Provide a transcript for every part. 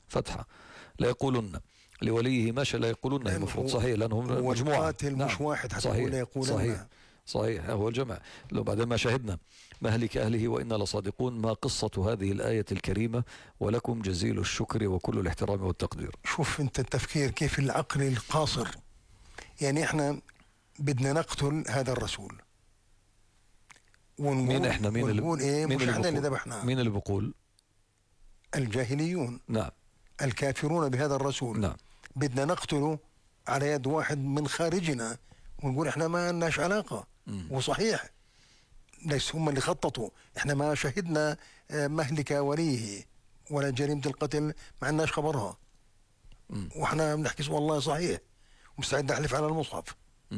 فتحة. لا يقولن لوليه ما شاء، لا يقولن هي المفروض صحيح لأنهم مجموعة. والقاتل مش واحد حتى يقول لا يقولن. صحيح هو الجمع. لو بعد ما شهدنا مهلك أهله وإنا لصادقون. ما قصة هذه الآية الكريمة؟ ولكم جزيل الشكر وكل الاحترام والتقدير. شوف أنت التفكير كيف العقل القاصر. يعني إحنا بدنا نقتل هذا الرسول ونقول مين إحنا؟ ونقول إيه؟ مش إحنا اللي ذبحناه. مين اللي بقول؟ الجاهليون. نعم. الكافرون بهذا الرسول. نعم. بدنا نقتله على يد واحد من خارجنا ونقول إحنا ما لناش علاقة. وصحيح ليس هم اللي خططوا، إحنا ما شهدنا مهلك وليه ولا جريمة القتل ما عندناش خبرها. وإحنا بنحكي والله صحيح ومستعد نحلف على المصحف.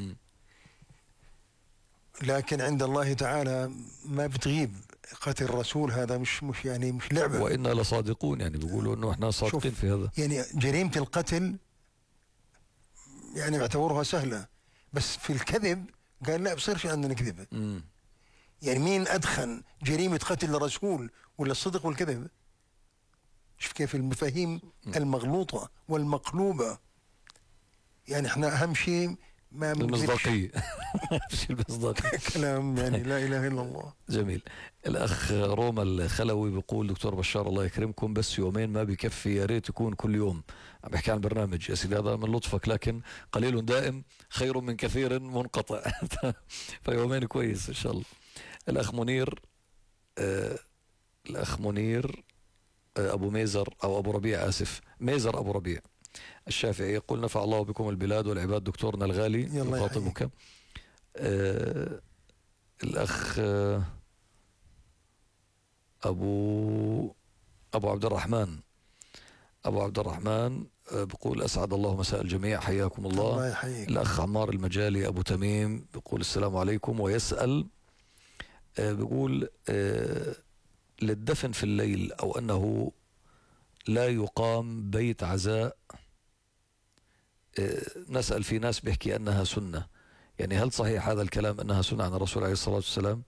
لكن عند الله تعالى ما بتغيب قتل الرسول. هذا مش يعني مش لعبة. وإنا لصادقون، يعني بيقولوا إنه إحنا صادقين في هذا. يعني جريمة القتل يعني بعتبرها سهلة، بس في الكذب قال لا بصيرش عندنا كذب. يعني مين أدخن جريمة قتل الرسول ولا الصدق والكذب؟ شوف كيف المفاهيم المغلوطة والمقلوبة. يعني احنا أهم شيء ما المصداقية. المصداقية كلام يعني لا إله إلا الله. جميل. الأخ روما الخلوي بيقول دكتور بشار الله يكرمكم بس يومين ما بكفي، يا ريت يكون كل يوم. عم بحكي عن برنامج يا سيدي، هذا من لطفك، لكن قليل دائم خير من كثير منقطع. فيومين كويس إن شاء الله. الأخ منير أبو ميزر أو أبو ربيع، آسف، ميزر أبو ربيع الشافعي يقول نفع الله بكم البلاد والعباد دكتورنا الغالي يخاطبك. الأخ أبو عبد الرحمن بقول أسعد الله مساء الجميع، حياكم الله. الأخ عمار المجالي أبو تميم بقول السلام عليكم، ويسأل بقول للدفن في الليل أو أنه لا يقام بيت عزاء، نسأل في ناس بيحكي أنها سنة، يعني هل صحيح هذا الكلام أنها سنة عن الرسول عليه الصلاة والسلام؟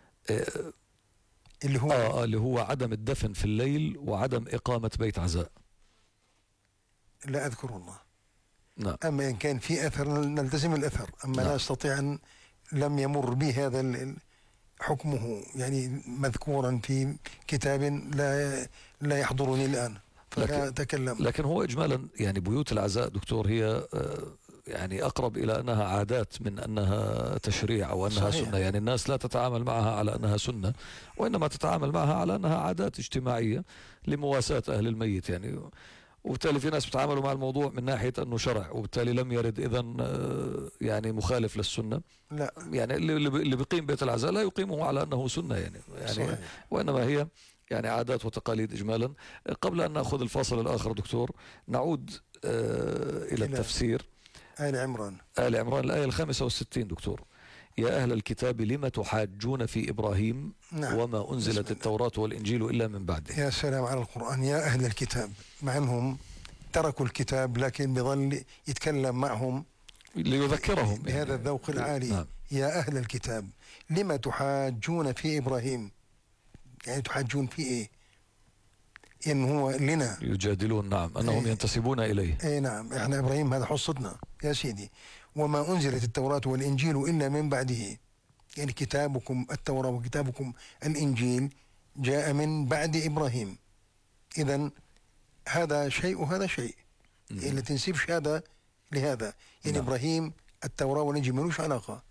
اللي هو عدم الدفن في الليل وعدم إقامة بيت عزاء. لا أذكر الله. نعم. أما إن كان في أثر نلتزم الأثر، أما لا أستطيع أن لم يمر به هذا حكمه يعني مذكورا في كتاب لا يحضرني الآن فلا أتكلم. لكن هو إجمالا يعني بيوت العزاء دكتور هي يعني أقرب إلى أنها عادات من أنها تشريع أو أنها صحيح. سنة. يعني الناس لا تتعامل معها على أنها سنة، وإنما تتعامل معها على أنها عادات اجتماعية لمواساة أهل الميت يعني. وبالتالي في ناس بتعاملوا مع الموضوع من ناحية أنه شرع، وبالتالي لم يرد إذن يعني مخالف للسنة. لا يعني اللي بيقيم بيت العزاء لا يقيمه على أنه سنة يعني صحيح. وإنما هي يعني عادات وتقاليد إجمالا. قبل أن نأخذ الفاصل الآخر دكتور نعود إلى التفسير. آل عمران الآية 65 دكتور. يا أهل الكتاب لم تحاجون في إبراهيم وما أنزلت التوراة والإنجيل إلا من بعده. يا سلام على القرآن. يا أهل الكتاب، مع أنهم تركوا الكتاب لكن بظل يتكلم معهم ليذكرهم بهذا الذوق العالي. نعم. يا أهل الكتاب لم تحاجون في إبراهيم، يعني تحاجون في إيه؟ إن هو لنا يجادلون. نعم. أنهم ينتسبون إليه. إيه نعم، إحنا إبراهيم هذا حصتنا يا سيدي. وما أنزلت التوراة والإنجيل إلا من بعده، يعني كتابكم التوراة وكتابكم الإنجيل جاء من بعد إبراهيم. إذن هذا شيء وهذا شيء، يعني لا تنسبش هذا لهذا. يعني نعم. إبراهيم التوراة والإنجيل ملوش علاقة.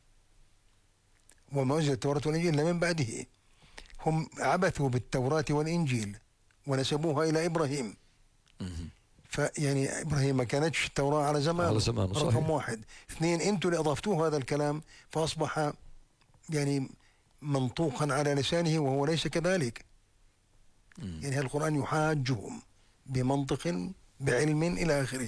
وما أنزلت التوراة والإنجيل إلا من بعده. هم عبثوا بالتوراة والإنجيل ونسبوها إلى إبراهيم. فيعني إبراهيم ما كانتش التوراة على زمانه رقم واحد. اثنين، أنتوا اللي أضفتوه هذا الكلام فأصبح يعني منطوقا على لسانه وهو ليس كذلك. يعني القرآن يحاجهم بمنطق بعلم إلى آخره.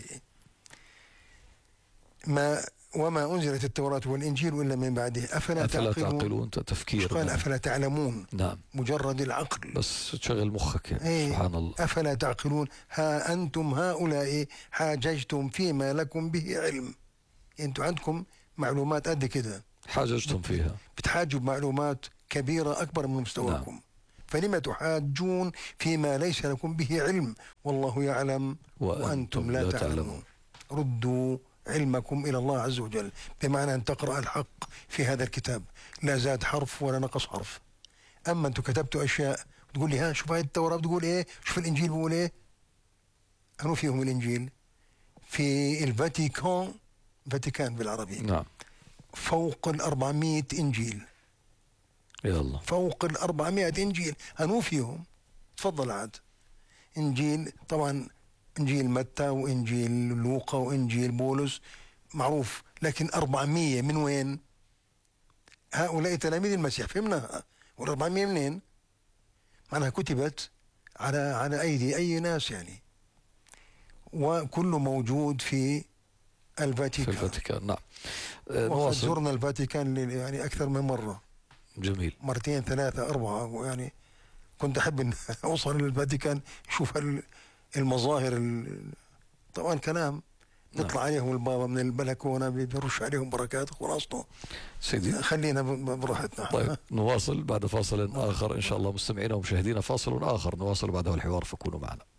وما أنزلت التوراة والإنجيل إلا من بعده أفلا تعقلون. تفكير. قال أفلا تعلمون. نعم. مجرد العقل بس تشغل مخك يعني. سبحان الله. أفلا تعقلون. ها أنتم هؤلاء حاججتم فيما لكم به علم. أنتم عندكم معلومات قد كده، حاججتم فيها، بتحاجوا بمعلومات كبيرة أكبر من مستواكم. نعم. فلم تحاجون فيما ليس لكم به علم والله يعلم وأنتم لا تعلمون. ردوا علمكم إلى الله عز وجل، بمعنى أن تقرأ الحق في هذا الكتاب، لا زاد حرف ولا نقص حرف. أما أنتم كتبتوا أشياء تقول لي ها شوف هاي التوراة بتقول إيه، شوف الإنجيل بيقول إيه. أنو فيهم الإنجيل؟ في الفاتيكان بالعربي. نعم. فوق 400 إنجيل. يا الله. فوق 400 إنجيل. أنو فيهم؟ تفضل عاد. إنجيل طبعا إنجيل متى وإنجيل لوقا وإنجيل بولس معروف، لكن 400 من وين؟ هؤلاء تلاميذ المسيح، فهمنا. وال400 منين؟ معناها كتبت على أيدي أي ناس يعني، وكله موجود في الفاتيكان. في الفاتيكان. نعم. وقد زرنا الفاتيكان يعني أكثر من مرة. جميل. مرتين 3 4 يعني. كنت أحب أن أوصل للفاتيكان أشوف المظاهر. طبعا كلام نطلع عليهم البابا من البلكونة بيرش عليهم بركات خلاصته. سيدي خلينا براحتنا. طيب نواصل بعد فاصل آخر إن شاء الله. مستمعينا ومشاهدينا، فاصل آخر نواصل بعده الحوار، فكونوا معنا.